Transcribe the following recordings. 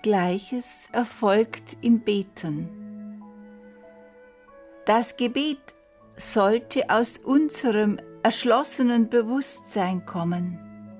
Gleiches erfolgt im Beten. Das Gebet sollte aus unserem erschlossenen Bewusstsein kommen.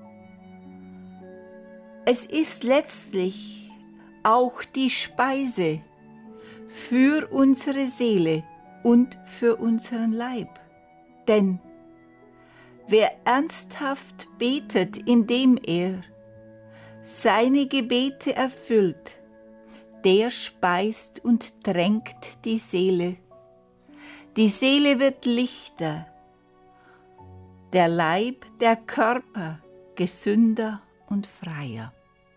Es ist letztlich auch die Speise für unsere Seele und für unseren Leib. Denn wer ernsthaft betet, indem er seine Gebete erfüllt, der speist und tränkt die Seele. Die Seele wird lichter, der Leib, der Körper gesünder und freier.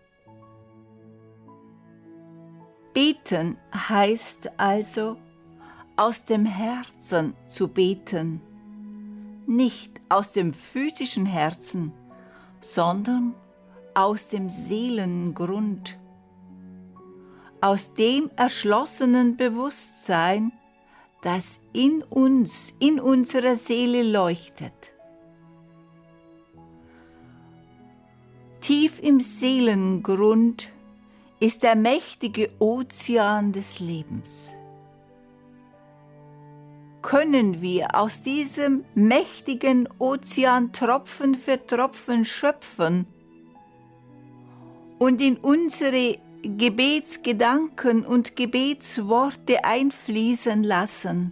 Beten heißt also, aus dem Herzen zu beten, nicht aus dem physischen Herzen, sondern aus dem Seelengrund, aus dem erschlossenen Bewusstsein, das in uns, in unserer Seele leuchtet. Tief im Seelengrund ist der mächtige Ozean des Lebens. Können wir aus diesem mächtigen Ozean Tropfen für Tropfen schöpfen und in unsere Gebetsgedanken und Gebetsworte einfließen lassen,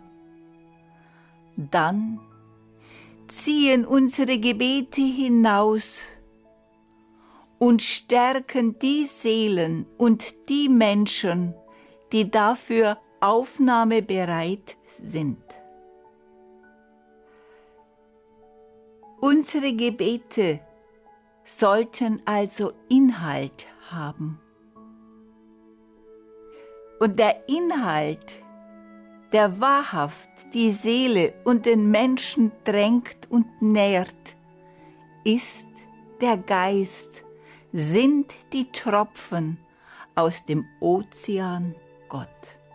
dann ziehen unsere Gebete hinaus und stärken die Seelen und die Menschen, die dafür aufnahmebereit sind. Unsere Gebete sollten also Inhalt haben. Und der Inhalt, der wahrhaft die Seele und den Menschen drängt und nährt, ist der Geist, sind die Tropfen aus dem Ozean Gott.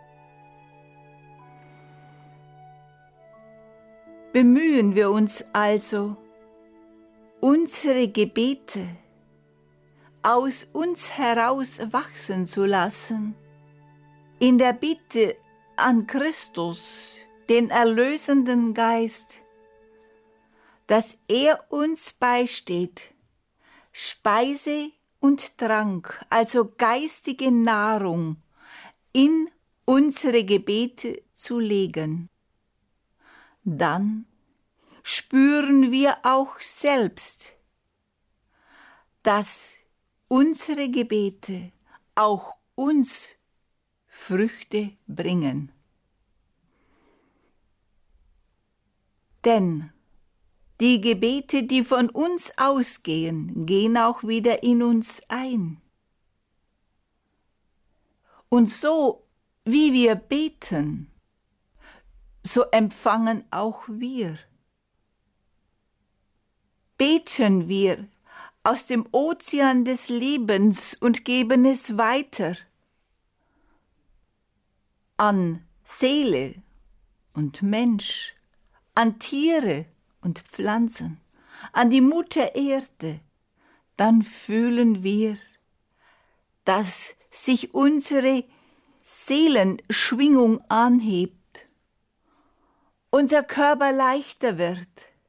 Bemühen wir uns also, unsere Gebete aus uns heraus wachsen zu lassen, in der Bitte an Christus, den erlösenden Geist, dass er uns beisteht, Speise und Trank, also geistige Nahrung, in unsere Gebete zu legen. Dann spüren wir auch selbst, dass unsere Gebete auch uns Früchte bringen. Denn die Gebete, die von uns ausgehen, gehen auch wieder in uns ein. Und so wie wir beten, so empfangen auch wir. Beten wir aus dem Ozean des Lebens und geben es weiter an Seele und Mensch, an Tiere und Pflanzen, an die Mutter Erde, dann fühlen wir, dass sich unsere Seelenschwingung anhebt, unser Körper leichter wird,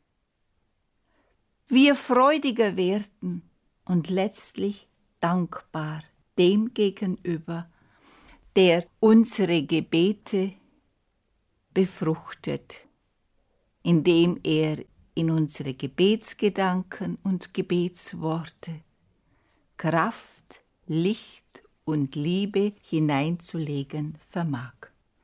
wir freudiger werden und letztlich dankbar dem gegenüber, der unsere Gebete befruchtet, indem er in unsere Gebetsgedanken und Gebetsworte Kraft, Licht und Liebe hineinzulegen vermag.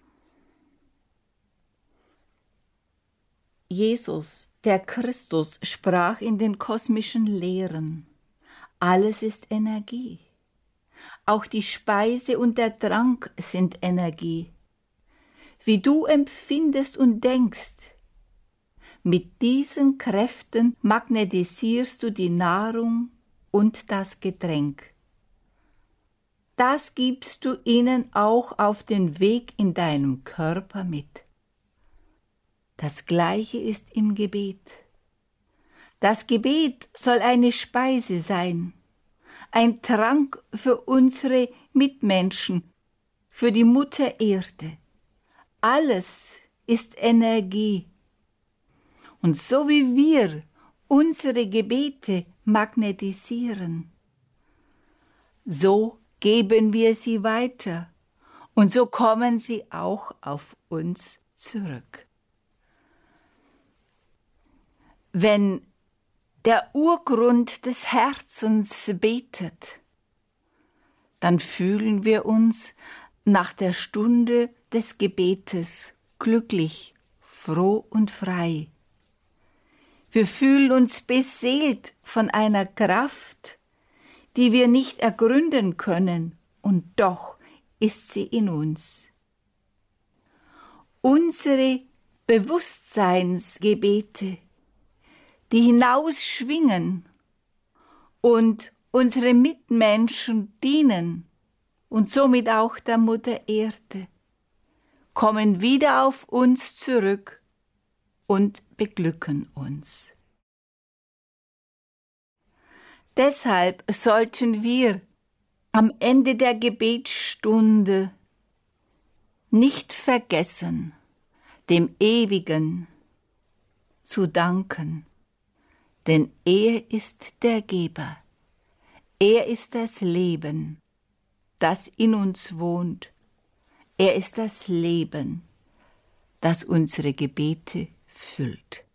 Jesus, der Christus, sprach in den kosmischen Lehren: Alles ist Energie. Auch die Speise und der Trank sind Energie. Wie du empfindest und denkst, mit diesen Kräften magnetisierst du die Nahrung und das Getränk. Das gibst du ihnen auch auf den Weg in deinem Körper mit. Das Gleiche ist im Gebet. Das Gebet soll eine Speise sein, ein Trank für unsere Mitmenschen, für die Mutter Erde. Alles ist Energie. Und so wie wir unsere Gebete magnetisieren, so geben wir sie weiter und so kommen sie auch auf uns zurück. Wenn der Urgrund des Herzens betet, dann fühlen wir uns nach der Stunde des Gebetes glücklich, froh und frei. Wir fühlen uns beseelt von einer Kraft, die wir nicht ergründen können, und doch ist sie in uns. Unsere Bewusstseinsgebete, die hinausschwingen und unsere Mitmenschen dienen und somit auch der Mutter Erde, kommen wieder auf uns zurück und beglücken uns. Deshalb sollten wir am Ende der Gebetsstunde nicht vergessen, dem Ewigen zu danken, denn er ist der Geber, er ist das Leben, das in uns wohnt, er ist das Leben, das unsere Gebete füllt.